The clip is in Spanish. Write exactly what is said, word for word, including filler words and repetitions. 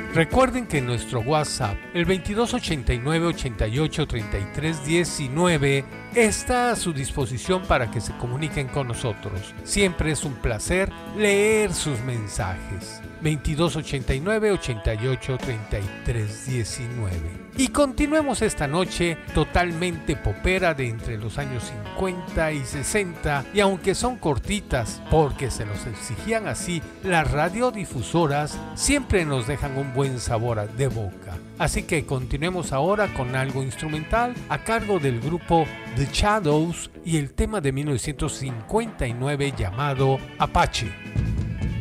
Recuerden que nuestro WhatsApp, el veintidós ochenta y nueve ochenta y ocho treinta y tres diecinueve, está a su disposición para que se comuniquen con nosotros. Siempre es un placer leer sus mensajes. veintidós ochenta y nueve ochenta y ocho treinta y tres diecinueve. Y continuemos esta noche totalmente popera de entre los años cincuenta y sesenta, y aunque son cortitas porque se los exigían así, las radiodifusoras siempre nos dejan un buen sabor de boca. Así que continuemos ahora con algo instrumental a cargo del grupo The Shadows y el tema de mil novecientos cincuenta y nueve llamado Apache.